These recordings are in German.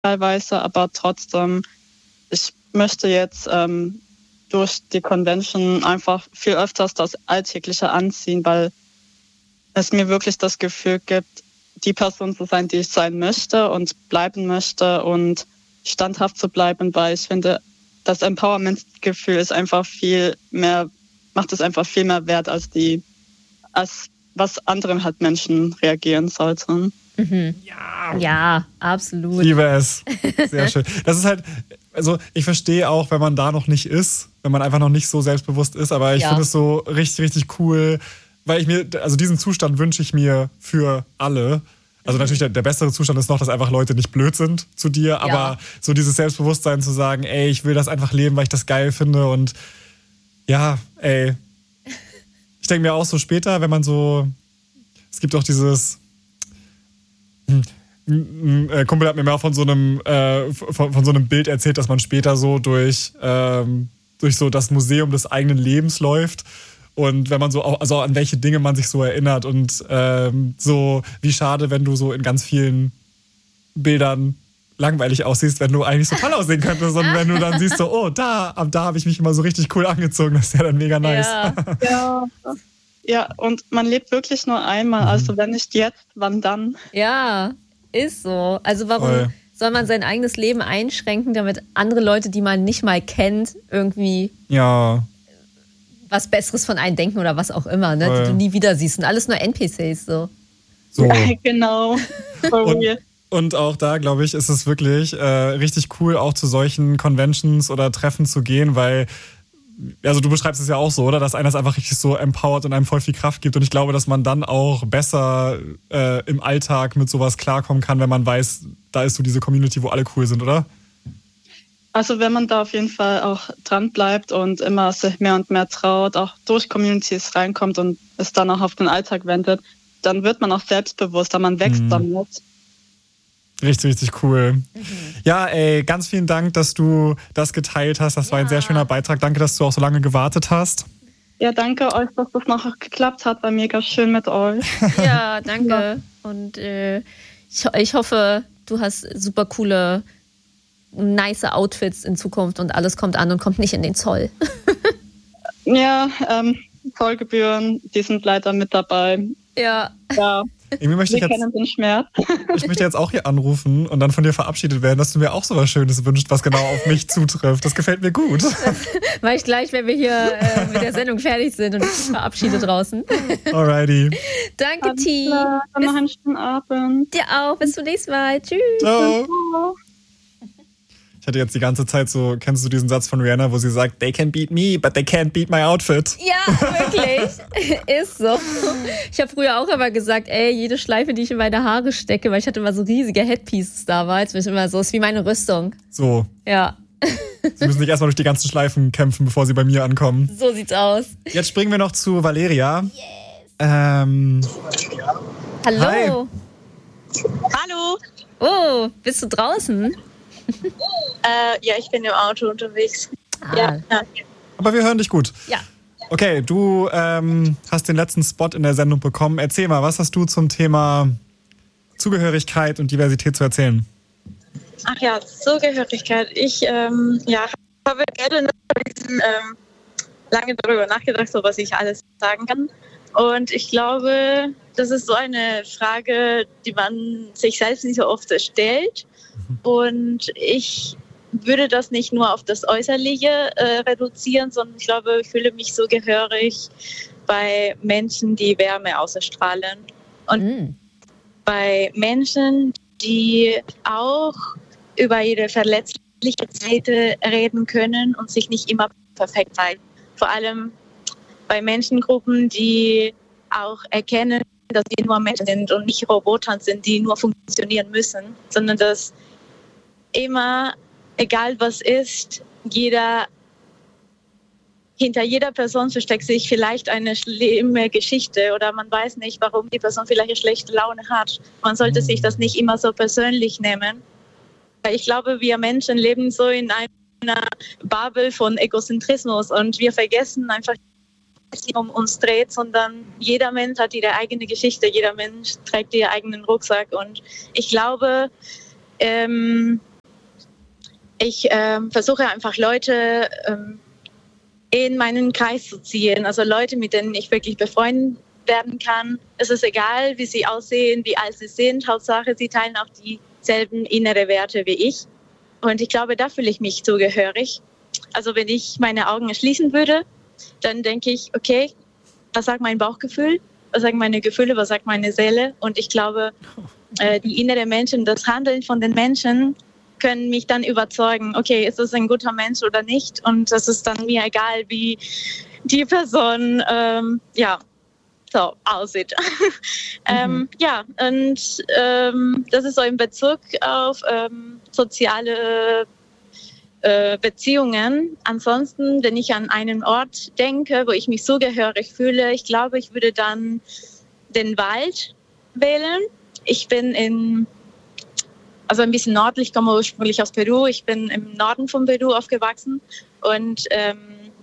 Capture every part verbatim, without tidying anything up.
teilweise, aber trotzdem, ich möchte jetzt ähm, durch die Convention einfach viel öfters das Alltägliche anziehen, weil es mir wirklich das Gefühl gibt, die Person zu sein, die ich sein möchte und bleiben möchte und standhaft zu bleiben, weil ich finde, das Empowerment-Gefühl ist einfach viel mehr, macht es einfach viel mehr wert als die, als was anderen halt Menschen reagieren sollten. Mhm. Ja. Ja, absolut. Ich liebe es. Sehr schön. Das ist halt, also ich verstehe auch, wenn man da noch nicht ist, wenn man einfach noch nicht so selbstbewusst ist, aber ich ja. finde es so richtig, richtig cool, weil ich mir, also diesen Zustand wünsche ich mir für alle. Also natürlich der, der bessere Zustand ist noch, dass einfach Leute nicht blöd sind zu dir, aber ja. so dieses Selbstbewusstsein zu sagen, ey, ich will das einfach leben, weil ich das geil finde und ja, ey. Ich denke mir auch so später, wenn man so, es gibt auch dieses, ein Kumpel hat mir mal von so einem, äh, von, von so einem Bild erzählt, dass man später so durch, ähm, durch so das Museum des eigenen Lebens läuft. Und wenn man so auch, also an welche Dinge man sich so erinnert und ähm, so, wie schade, wenn du so in ganz vielen Bildern langweilig aussiehst, wenn du eigentlich so toll aussehen könntest und wenn du dann siehst so, oh, da, ab da habe ich mich immer so richtig cool angezogen, das ist ja dann mega nice. Ja, ja. ja und man lebt wirklich nur einmal, also wenn nicht jetzt, wann dann? Ja, ist so. Also warum Voll. soll man sein eigenes Leben einschränken, damit andere Leute, die man nicht mal kennt, irgendwie ja. was Besseres von einem denken oder was auch immer, ne? Die du nie wieder siehst. Und alles nur N P Cs so. so. Ja, genau. Und, und auch da, glaube ich, ist es wirklich äh, richtig cool, auch zu solchen Conventions oder Treffen zu gehen, weil, also du beschreibst es ja auch so, oder? Dass einer es einfach richtig so empowert und einem voll viel Kraft gibt. Und ich glaube, dass man dann auch besser äh, im Alltag mit sowas klarkommen kann, wenn man weiß, da ist so diese Community, wo alle cool sind, oder? Also wenn man da auf jeden Fall auch dran bleibt und immer sich mehr und mehr traut, auch durch Communities reinkommt und es dann auch auf den Alltag wendet, dann wird man auch selbstbewusster, man wächst mhm. damit. Richtig, richtig cool. Mhm. Ja, ey, ganz vielen Dank, dass du das geteilt hast. Das ja. war ein sehr schöner Beitrag. Danke, dass du auch so lange gewartet hast. Ja, danke euch, dass das noch geklappt hat. War mega schön mit euch. Ja, danke. Ja. Und äh, ich, ich hoffe, du hast super coole nice Outfits in Zukunft und alles kommt an und kommt nicht in den Zoll. Ja, ähm, Zollgebühren, die sind leider mit dabei. Ja. Ja. Irgendwie möchte Wir ich kennen jetzt, den Schmerz. Ich möchte jetzt auch hier anrufen und dann von dir verabschiedet werden, dass du mir auch so was Schönes wünschst, was genau auf mich zutrifft. Das gefällt mir gut. Das mache ich gleich, wenn wir hier äh, mit der Sendung fertig sind und ich verabschiede draußen. Alrighty. Danke, T. Dann noch einen schönen Abend. Dir auch. Bis zum nächsten Mal. Tschüss. Ciao. Ich hatte jetzt die ganze Zeit so, kennst du diesen Satz von Rihanna, wo sie sagt, they can beat me, but they can't beat my outfit. Ja, wirklich. Ist so. Ich habe früher auch immer gesagt, ey, jede Schleife, die ich in meine Haare stecke, weil ich hatte immer so riesige Headpieces damals, bin ich immer so, ist wie meine Rüstung. So. Ja. Sie müssen nicht erstmal durch die ganzen Schleifen kämpfen, bevor sie bei mir ankommen. So sieht's aus. Jetzt springen wir noch zu Valeria. Yes. Ähm, Hallo. Hi. Hallo. Oh, bist du draußen? Äh, ja, ich bin im Auto unterwegs. Ah. Ja, ja. Aber wir hören dich gut. Ja. Okay, du ähm, hast den letzten Spot in der Sendung bekommen. Erzähl mal, was hast du zum Thema Zugehörigkeit und Diversität zu erzählen? Ach ja, Zugehörigkeit. Ich ähm, ja, habe gerade ähm, lange darüber nachgedacht, so was ich alles sagen kann. Und ich glaube, das ist so eine Frage, die man sich selbst nicht so oft stellt. Und ich würde das nicht nur auf das Äußerliche äh, reduzieren, sondern ich glaube, ich fühle mich so gehörig bei Menschen, die Wärme ausstrahlen. Und mm. bei Menschen, die auch über ihre verletzliche Seite reden können und sich nicht immer perfekt zeigen. Vor allem bei Menschengruppen, die auch erkennen, dass sie nur Menschen sind und nicht Roboter sind, die nur funktionieren müssen, sondern dass immer, egal was ist, jeder, hinter jeder Person versteckt sich vielleicht eine schlimme Geschichte oder man weiß nicht, warum die Person vielleicht eine schlechte Laune hat. Man sollte sich das nicht immer so persönlich nehmen. Ich glaube, wir Menschen leben so in einer Bubble von Egozentrismus und wir vergessen einfach, dass es um uns dreht, sondern jeder Mensch hat ihre eigene Geschichte, jeder Mensch trägt ihren eigenen Rucksack und ich glaube, ähm, ich ähm, versuche einfach Leute ähm, in meinen Kreis zu ziehen. Also Leute, mit denen ich wirklich befreundet werden kann. Es ist egal, wie sie aussehen, wie alt sie sind. Hauptsache, sie teilen auch dieselben innere Werte wie ich. Und ich glaube, da fühle ich mich zugehörig. Also wenn ich meine Augen schließen würde, dann denke ich, okay, was sagt mein Bauchgefühl? Was sagen meine Gefühle? Was sagt meine Seele? Und ich glaube, äh, die innere Menschen, das Handeln von den Menschen können mich dann überzeugen, okay, ist das ein guter Mensch oder nicht? Und das ist dann mir egal, wie die Person ähm, ja, so aussieht. Mhm. ähm, ja, und ähm, das ist so in Bezug auf ähm, soziale äh, Beziehungen. Ansonsten, wenn ich an einen Ort denke, wo ich mich zugehörig fühle, ich glaube, ich würde dann den Wald wählen. Ich bin in Also ein bisschen nördlich, ich komme ursprünglich aus Peru. Ich bin im Norden von Peru aufgewachsen und ähm,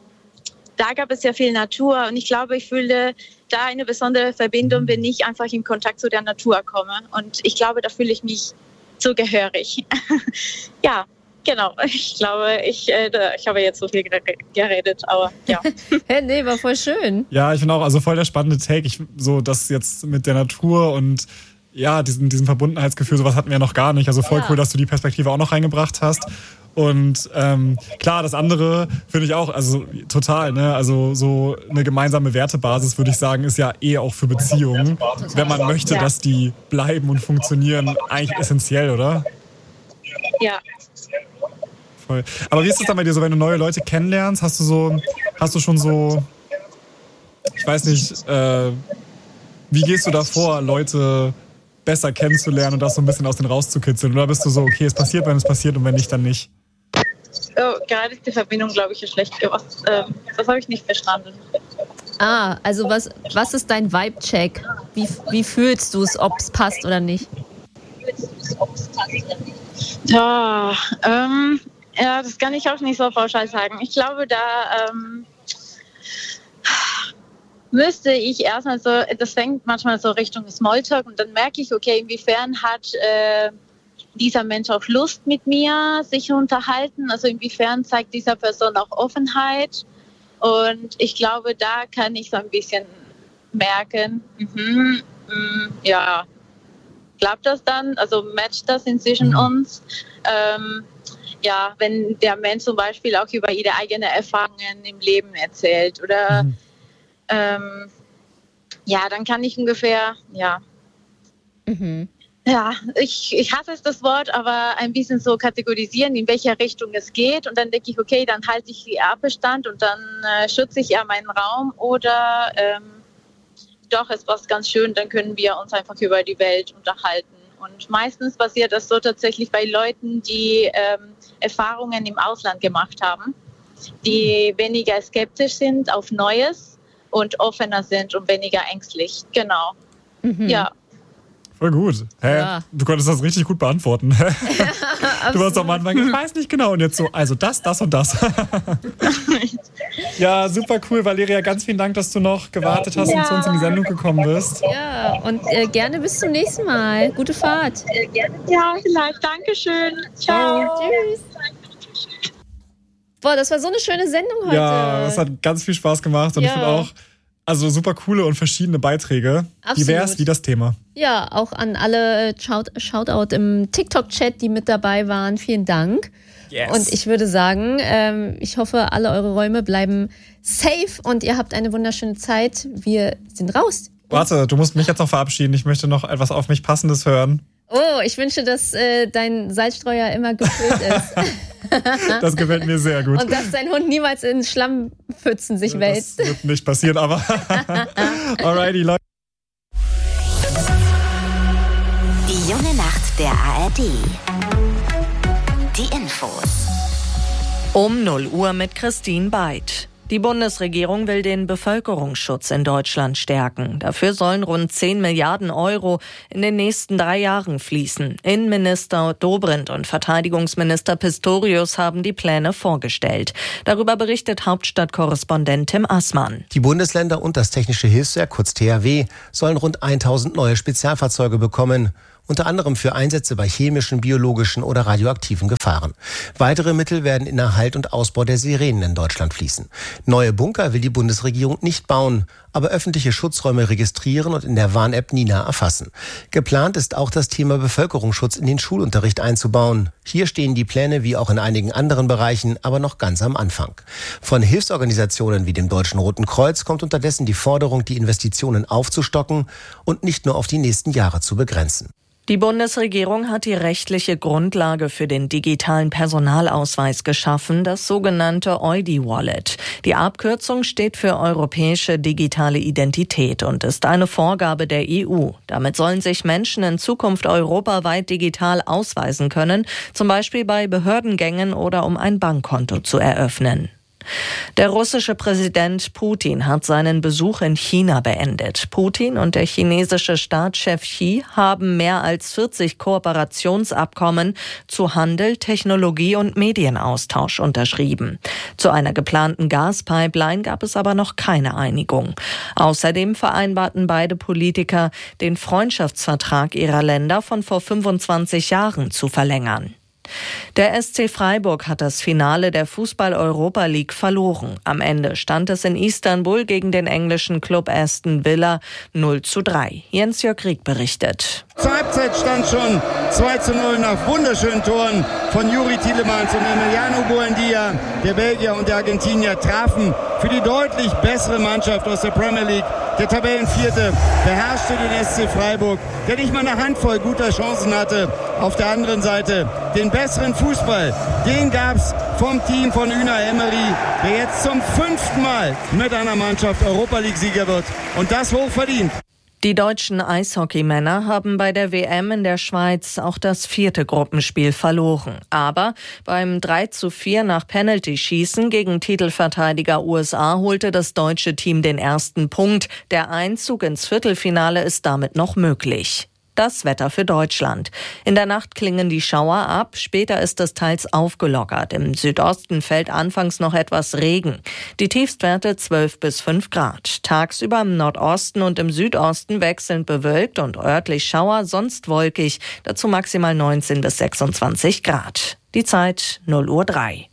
da gab es sehr viel Natur und ich glaube, ich fühle da eine besondere Verbindung, wenn ich einfach in Kontakt zu der Natur komme und ich glaube, da fühle ich mich zugehörig. Ja, genau. Ich glaube, ich, äh, ich habe jetzt so viel geredet, aber ja. Hey, nee, war voll schön. Ja, ich finde auch, also voll der spannende Take. Ich, so das jetzt mit der Natur und ja, diesen, diesen Verbundenheitsgefühl, sowas hatten wir ja noch gar nicht. Also voll ja. cool, dass du die Perspektive auch noch reingebracht hast. Und ähm, klar, das andere finde ich auch, also total, ne? Also so eine gemeinsame Wertebasis, würde ich sagen, ist ja eh auch für Beziehungen, total. Wenn man möchte, ja. dass die bleiben und funktionieren, eigentlich essentiell, oder? Ja. Voll. Aber wie ist es dann bei dir so, wenn du neue Leute kennenlernst? Hast du so, hast du schon so, ich weiß nicht, äh, wie gehst du da vor, Leute besser kennenzulernen und das so ein bisschen aus denen rauszukitzeln? Oder bist du so, okay, es passiert, wenn es passiert und wenn nicht, dann nicht? Oh, gerade ist die Verbindung, glaube ich, schlecht gemacht. Ähm, das habe ich nicht verstanden. Ah, also was, was ist dein Vibe-Check? Wie, wie fühlst du es, ob es passt oder nicht? Ja, ähm, ja, das kann ich auch nicht so pauschal sagen. Ich glaube, da ähm, müsste ich erstmal so, das fängt manchmal so Richtung Smalltalk und dann merke ich, okay, inwiefern hat äh, dieser Mensch auch Lust mit mir sich unterhalten, also inwiefern zeigt dieser Person auch Offenheit und ich glaube, da kann ich so ein bisschen merken, mhm, mh, ja, klappt das dann, also matcht das inzwischen mhm. uns, ähm, ja, wenn der Mensch zum Beispiel auch über ihre eigenen Erfahrungen im Leben erzählt oder mhm. Ähm, ja, dann kann ich ungefähr, ja, mhm. ja, ich, ich hasse es das Wort, aber ein bisschen so kategorisieren, in welche Richtung es geht und dann denke ich, okay, dann halte ich die Abstand und dann äh, schütze ich eher meinen Raum oder ähm, doch, es war ganz schön, dann können wir uns einfach über die Welt unterhalten und meistens passiert das so tatsächlich bei Leuten, die ähm, Erfahrungen im Ausland gemacht haben, die weniger skeptisch sind auf Neues und offener sind und weniger ängstlich. Genau. Mhm. Ja. Voll gut. Hä? Ja. Du konntest das richtig gut beantworten. Ja, du warst am Anfang, ich weiß nicht genau. Und jetzt so, also das, das und das. Ja, super cool, Valeria. Ganz vielen Dank, dass du noch gewartet hast ja. und zu uns in die Sendung gekommen bist. Ja, und äh, gerne bis zum nächsten Mal. Gute Fahrt. Ja, vielleicht. Dankeschön. Ciao. Ciao. Tschüss. Boah, das war so eine schöne Sendung heute. Ja, es hat ganz viel Spaß gemacht und ja. ich finde auch, also super coole und verschiedene Beiträge. Absolut. Divers wie das Thema. Ja, auch an alle Shout- Shoutout im TikTok-Chat, die mit dabei waren. Vielen Dank. Yes. Und ich würde sagen, ähm, ich hoffe, alle eure Räume bleiben safe und ihr habt eine wunderschöne Zeit. Wir sind raus. Warte, du musst mich jetzt noch verabschieden. Ich möchte noch etwas auf mich Passendes hören. Oh, ich wünsche, dass äh, dein Salzstreuer immer gefüllt ist. Das gefällt mir sehr gut. Und dass dein Hund niemals in Schlammpfützen sich wälzt. Das wird nicht passieren, aber alrighty, Leute. Die junge Nacht der A R D. Die Infos. Um null Uhr mit Christine Beid. Die Bundesregierung will den Bevölkerungsschutz in Deutschland stärken. Dafür sollen rund zehn Milliarden Euro in den nächsten drei Jahren fließen. Innenminister Dobrindt und Verteidigungsminister Pistorius haben die Pläne vorgestellt. Darüber berichtet Hauptstadtkorrespondent Tim Assmann. Die Bundesländer und das Technische Hilfswerk, kurz T H W, sollen rund tausend neue Spezialfahrzeuge bekommen. unter anderem für Einsätze bei chemischen, biologischen oder radioaktiven Gefahren. Weitere Mittel werden in Erhalt und Ausbau der Sirenen in Deutschland fließen. Neue Bunker will die Bundesregierung nicht bauen, aber öffentliche Schutzräume registrieren und in der Warn-App Nina erfassen. Geplant ist auch das Thema Bevölkerungsschutz in den Schulunterricht einzubauen. Hier stehen die Pläne wie auch in einigen anderen Bereichen aber noch ganz am Anfang. Von Hilfsorganisationen wie dem Deutschen Roten Kreuz kommt unterdessen die Forderung, die Investitionen aufzustocken und nicht nur auf die nächsten Jahre zu begrenzen. Die Bundesregierung hat die rechtliche Grundlage für den digitalen Personalausweis geschaffen, das sogenannte E U I D-Wallet. Die Abkürzung steht für Europäische Digitale Identität und ist eine Vorgabe der E U. Damit sollen sich Menschen in Zukunft europaweit digital ausweisen können, zum Beispiel bei Behördengängen oder um ein Bankkonto zu eröffnen. Der russische Präsident Putin hat seinen Besuch in China beendet. Putin und der chinesische Staatschef Xi haben mehr als vierzig Kooperationsabkommen zu Handel, Technologie und Medienaustausch unterschrieben. Zu einer geplanten Gaspipeline gab es aber noch keine Einigung. Außerdem vereinbarten beide Politiker, den Freundschaftsvertrag ihrer Länder von vor fünfundzwanzig Jahren zu verlängern. Der S C Freiburg hat das Finale der Fußball-Europa League verloren. Am Ende stand es in Istanbul gegen den englischen Club Aston Villa null zu drei. Jens-Jörg Rieck berichtet. Zur Halbzeit stand schon zwei zu null nach wunderschönen Toren von Juri Tielemans und Emiliano Buendia. Der Belgier und der Argentinier trafen für die deutlich bessere Mannschaft aus der Premier League. Der Tabellenvierte beherrschte den S C Freiburg, der nicht mal eine Handvoll guter Chancen hatte. Auf der anderen Seite den besseren Fußball, den gab's vom Team von Unai Emery, der jetzt zum fünften Mal mit einer Mannschaft Europa-League-Sieger wird. Und das hochverdient. Die deutschen Eishockeymänner haben bei der W M in der Schweiz auch das vierte Gruppenspiel verloren. Aber beim drei zu vier nach Penalty-Schießen gegen Titelverteidiger U S A holte das deutsche Team den ersten Punkt. Der Einzug ins Viertelfinale ist damit noch möglich. Das Wetter für Deutschland. In der Nacht klingen die Schauer ab, später ist es teils aufgelockert. Im Südosten fällt anfangs noch etwas Regen. Die Tiefstwerte zwölf bis fünf Grad. Tagsüber im Nordosten und im Südosten wechselnd bewölkt und örtlich Schauer, sonst wolkig. Dazu maximal neunzehn bis sechsundzwanzig Grad. Die Zeit null Uhr drei.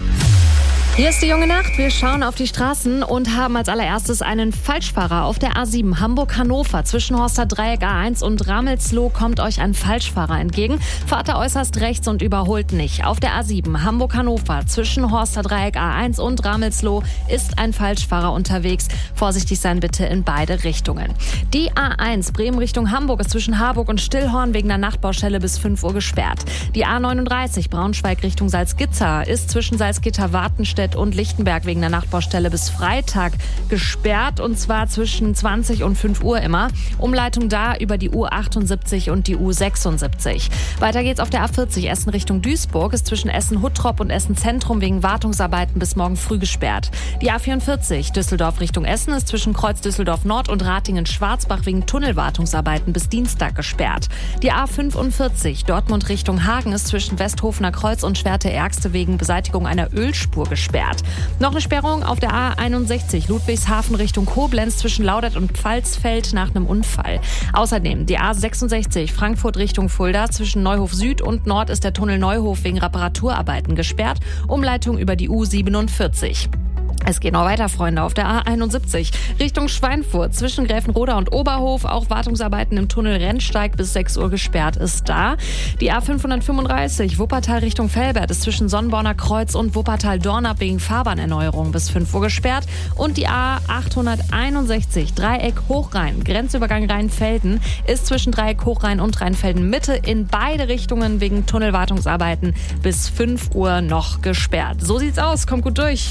Hier ist die junge Nacht. Wir schauen auf die Straßen und haben als allererstes einen Falschfahrer auf der A sieben Hamburg-Hannover. Zwischen Horster Dreieck A eins und Ramelsloh kommt euch ein Falschfahrer entgegen. Fahrt da äußerst rechts und überholt nicht. Auf der A sieben Hamburg-Hannover zwischen Horster Dreieck A eins und Ramelsloh ist ein Falschfahrer unterwegs. Vorsichtig sein bitte in beide Richtungen. Die A eins Bremen Richtung Hamburg ist zwischen Harburg und Stillhorn wegen der Nachtbaustelle bis fünf Uhr gesperrt. Die A neununddreißig Braunschweig Richtung Salzgitter ist zwischen Salzgitter-Wartenstedt und Lichtenberg wegen der Nachtbaustelle bis Freitag gesperrt, und zwar zwischen zwanzig und fünf Uhr immer. Umleitung da über die U achtundsiebzig und die U sechsundsiebzig. Weiter geht's auf der A vierzig Essen Richtung Duisburg, ist zwischen Essen-Huttrop und Essen-Zentrum wegen Wartungsarbeiten bis morgen früh gesperrt. Die A vierundvierzig Düsseldorf Richtung Essen ist zwischen Kreuz Düsseldorf Nord und Ratingen-Schwarzbach wegen Tunnelwartungsarbeiten bis Dienstag gesperrt. Die A fünfundvierzig Dortmund Richtung Hagen ist zwischen Westhofener Kreuz und Schwerte-Ärgste wegen Beseitigung einer Ölspur gesperrt. Noch eine Sperrung auf der A einundsechzig Ludwigshafen Richtung Koblenz zwischen Laudert und Pfalzfeld nach einem Unfall. Außerdem die A sechsundsechzig Frankfurt Richtung Fulda zwischen Neuhof Süd und Nord ist der Tunnel Neuhof wegen Reparaturarbeiten gesperrt. Umleitung über die U siebenundvierzig. Es geht noch weiter, Freunde, auf der A einundsiebzig Richtung Schweinfurt zwischen Gräfenroda und Oberhof. Auch Wartungsarbeiten im Tunnel Rennsteig bis sechs Uhr gesperrt ist da. Die A fünfhundertfünfunddreißig Wuppertal Richtung Velbert ist zwischen Sonnborner Kreuz und Wuppertal-Dornap wegen Fahrbahnerneuerung bis fünf Uhr gesperrt. Und die A achthunderteinundsechzig Dreieck Hochrhein, Grenzübergang Rheinfelden, ist zwischen Dreieck Hochrhein und Rheinfelden Mitte in beide Richtungen wegen Tunnelwartungsarbeiten bis fünf Uhr noch gesperrt. So sieht's aus, kommt gut durch.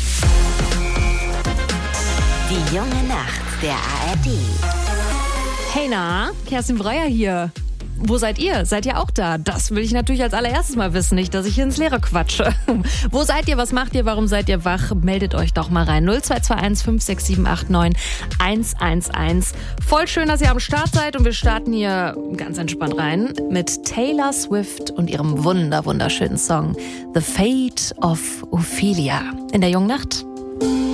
Die junge Nacht der A R D. Hey na, Kerstin Breyer hier. Wo seid ihr? Seid ihr auch da? Das will ich natürlich als allererstes mal wissen, nicht, dass ich hier ins Leere quatsche. Wo seid ihr? Was macht ihr? Warum seid ihr wach? Meldet euch doch mal rein. null zwei zwei eins fünf sechs sieben acht neun eins eins eins. Voll schön, dass ihr am Start seid, und wir starten hier ganz entspannt rein mit Taylor Swift und ihrem wunder wunderschönen Song The Fate of Ophelia in der jungen Nacht.